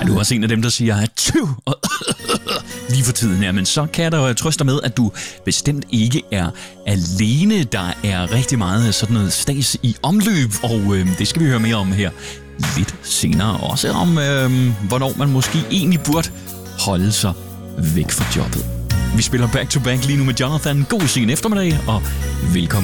Er du også en af dem, der siger, at lige for tiden? Jamen, så kan jeg da trøste dig med, at du bestemt ikke er alene. Der er rigtig meget sådan noget stas i omløb, og det skal vi høre mere om her lidt senere. Også om, hvornår man måske egentlig burde holde sig væk fra jobbet. Vi spiller back to back lige nu med Jonathan. God sen eftermiddag, og velkommen.